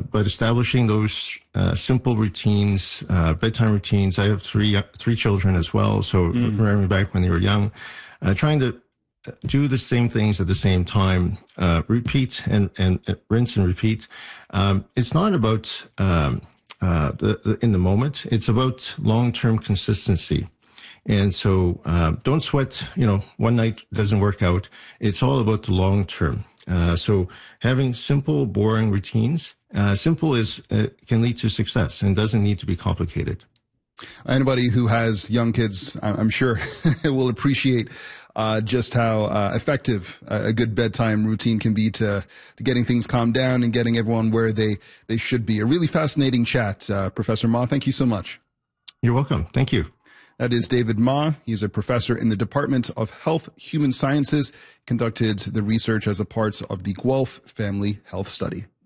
but establishing those simple routines, bedtime routines. I have three children as well, so remembering back when they were young, trying to do the same things at the same time, repeat and rinse and repeat. It's not about in the moment. It's about long-term consistency. And so don't sweat, one night doesn't work out. It's all about the long term. So having simple, boring routines, simple can lead to success and doesn't need to be complicated. Anybody who has young kids, I'm sure, will appreciate just how effective a good bedtime routine can be to getting things calmed down and getting everyone where they should be. A really fascinating chat. Professor Ma, thank you so much. You're welcome. Thank you. That is David Ma. He's a professor in the Department of Health Human Sciences, conducted the research as a part of the Guelph Family Health Study.